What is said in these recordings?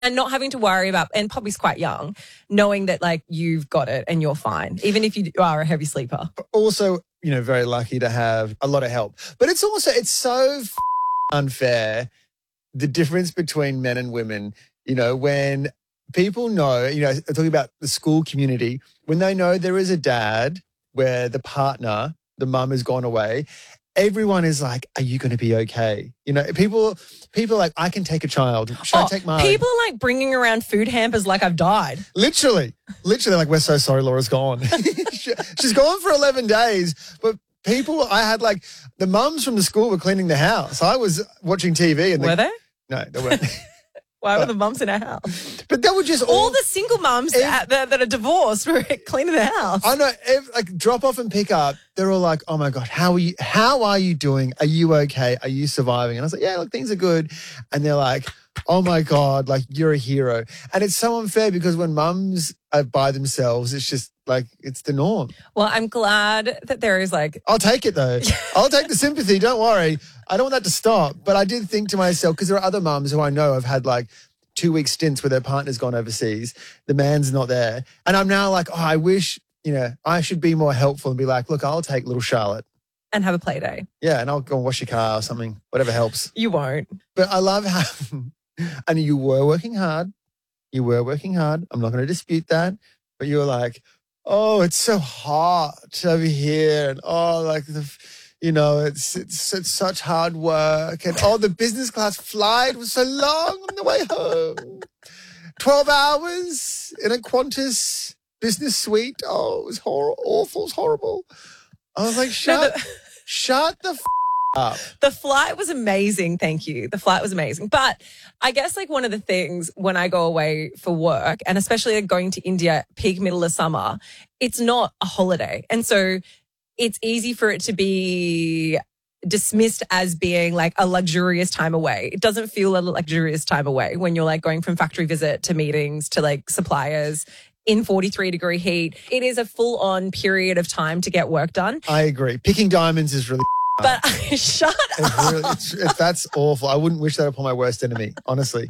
And not having to worry about, and Poppy's quite young, knowing that like you've got it and you're fine, even if you are a heavy sleeper. Also, very lucky to have a lot of help. But it's so unfair, the difference between men and women, when people know, talking about the school community, when they know there is a dad where the partner, the mum has gone away, everyone is like, are you going to be okay? People are like, I can take a child. Should I take mine? People are like bringing around food hampers like I've died. Literally, like, we're so sorry Laura's gone. She's gone for 11 days. But I had like, the mums from the school were cleaning the house. I was watching TV. And were they? No, they weren't. Why were the mums in our house? But they were just all the single mums that are divorced were cleaning the house. I know, like drop off and pick up. They're all like, "Oh my God, how are you doing? Are you okay? Are you surviving?" And I was like, "Yeah, look, things are good." And they're like, "Oh my God, like you're a hero." And it's so unfair because when mums are by themselves, it's just like it's the norm. Well, I'm glad that there is like, I'll take it though. I'll take the sympathy. Don't worry. I don't want that to stop. But I did think to myself, because there are other mums who I know have had like 2-week stints where their partner's gone overseas, the man's not there. And I'm now like, I wish, I should be more helpful and be like, look, I'll take little Charlotte. And have a play day. Yeah, and I'll go and wash your car or something, whatever helps. You won't. But I love how, and you were working hard. I'm not going to dispute that. But you were like, oh, it's so hot over here. And like it's such hard work. And the business class flight was so long on the way home. 12 hours in a Qantas business suite. Oh, it was awful. It was horrible. I was like, shut the up. The flight was amazing. Thank you. The flight was amazing. But I guess like one of the things when I go away for work, and especially like going to India peak middle of summer, it's not a holiday. And so it's easy for it to be dismissed as being like a luxurious time away. It doesn't feel a luxurious time away when you're like going from factory visit to meetings to like suppliers in 43-degree heat. It is a full-on period of time to get work done. I agree. Picking diamonds is really but shut up. That's awful. I wouldn't wish that upon my worst enemy, honestly.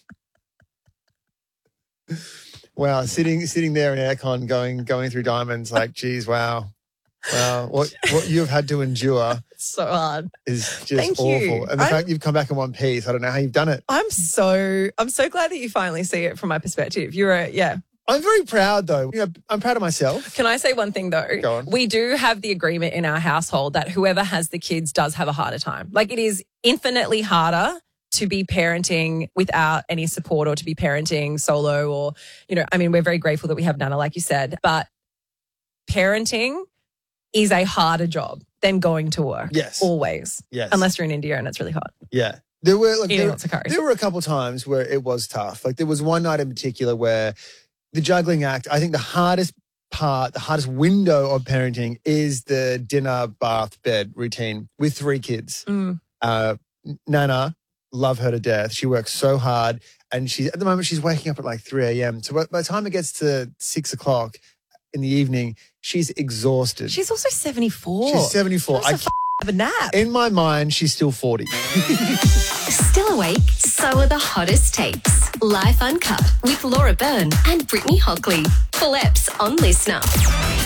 Wow, sitting there in aircon going through diamonds, like, geez, wow. What you've had to endure it's so hard is just awful. And the fact you've come back in one piece, I don't know how you've done it. I'm so glad that you finally see it from my perspective. I'm very proud, though. I'm proud of myself. Can I say one thing, though? Go on. We do have the agreement in our household that whoever has the kids does have a harder time. Like, it is infinitely harder to be parenting without any support or to be parenting solo or, we're very grateful that we have Nana, like you said. But parenting is a harder job than going to work. Yes. Always. Yes. Unless you're in India and it's really hot. Yeah. There were there were a couple of times where it was tough. Like there was one night in particular where the juggling act, I think the hardest window of parenting is the dinner, bath, bed routine with 3 kids. Nana, love her to death. She works so hard and at the moment she's waking up at like 3 a.m. So by the time it gets to 6 o'clock in the evening, she's exhausted. She's also 74. She's 74. I have a nap. In my mind, she's still 40. Still awake? So are the hottest takes. Life Uncut with Laura Byrne and Brittany Hockley. Full eps on Listener.